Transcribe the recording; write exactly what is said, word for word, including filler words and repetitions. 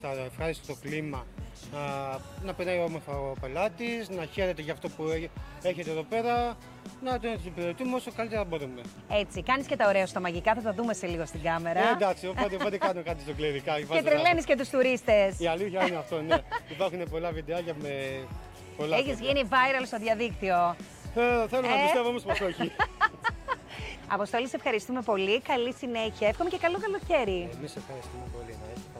Θα ευχάριστο το κλίμα, να, να περνάει όμορφα ο πελάτης, να χαίρεται για αυτό που έχετε εδώ πέρα, να τον εξυπηρετούμε όσο καλύτερα μπορούμε. Έτσι, κάνεις και τα ωραία στα μαγικά, θα τα δούμε σε λίγο στην κάμερα. Ε, εντάξει, οπότε, οπότε κάνω κάτι στο κληρικά. Και τρελαίνεις και τους τουρίστες. Η αλήθεια είναι αυτό, ναι. Υπάρχουν πολλά βιντεάκια με πολλά. Έχεις γίνει viral στο διαδίκτυο. Ε, θέλω να Ε. πιστεύω όμως πως όχι. Αποστόλη, σε ευχαριστούμε πολύ. Καλή συνέχεια. Εύχομαι και καλό καλοκαίρι. Εμείς ευχαριστούμε πολύ. Ναι.